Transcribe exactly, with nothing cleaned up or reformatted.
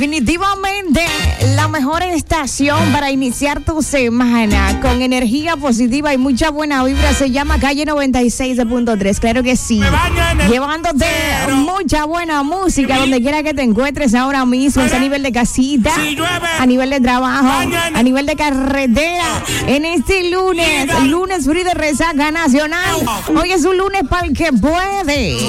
Definitivamente la mejor estación para iniciar tu semana con energía positiva y mucha buena vibra se llama Calle noventa y seis punto tres. Claro que sí. Llevándote mucha buena música donde quiera que te encuentres ahora mismo, a nivel de casita, a nivel de trabajo, a nivel de carretera. En este lunes, lunes free de resaca nacional. Hoy es un lunes para el que puede.